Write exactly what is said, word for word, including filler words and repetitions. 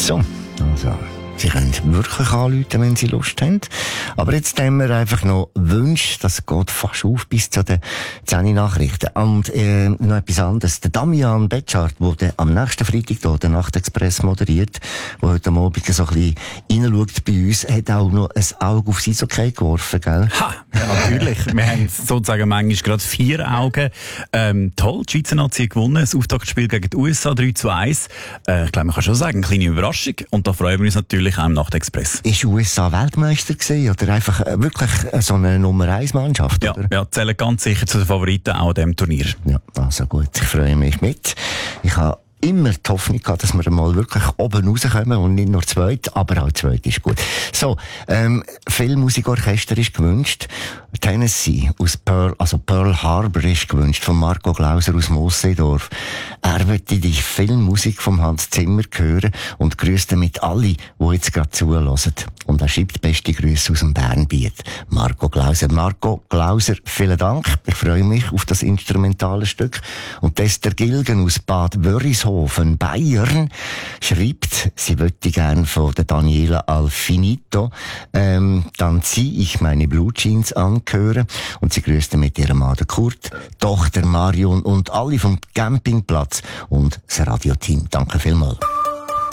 So, also, Sie können wirklich anrufen, wenn Sie Lust haben. Aber jetzt haben wir einfach noch Wünsche, das geht fast auf bis zu den zehn Nachrichten. Und äh, noch etwas anderes. Der Damian Betschart, der am nächsten Freitag hier den Nachtexpress moderiert, der heute Abend so ein bisschen reinschaut bei uns, hat auch noch ein Auge auf sein Okay geworfen, gell? Ha, ja, natürlich. Wir haben sozusagen manchmal gerade vier Augen. Ähm, toll, die Schweizer Nazi hat gewonnen. Das Auftaktspiel gegen die U S A drei zu eins. Äh, ich glaube, man kann schon sagen, eine kleine Überraschung. Und da freuen wir uns natürlich auch im Nachtexpress. Ist U S A Weltmeister gewesen, oder einfach äh, wirklich so eine Nummer eins Mannschaft? Ja, oder? ja, zählen ganz sicher zu den Favoriten auch an diesem Turnier. Ja, also gut, ich freue mich mit. Ich habe immer die Hoffnung gehabt, dass wir mal wirklich oben rauskommen und nicht nur zweit, aber auch zweit ist gut. So, ähm, viel Musikorchester ist gewünscht. Tennessee aus Pearl, also Pearl Harbor ist gewünscht, von Marco Glauser aus Mosseedorf. Er möchte die Filmmusik vom Hans Zimmer hören und grüßt damit alle, die jetzt gerade zuhören. Und er schreibt beste Grüße aus dem Bernbiet. Marco Glauser. Marco Glauser, vielen Dank. Ich freue mich auf das instrumentale Stück. Und Esther Gilgen aus Bad Wörishofen, Bayern, schreibt, sie möchte gern von der Daniela Alfinito, ähm, dann zieh ich meine Blue Jeans an, hören. Und sie grüßt mit ihrem Mann Kurt, Tochter Marion und alle vom Campingplatz und das Radioteam. Danke vielmals.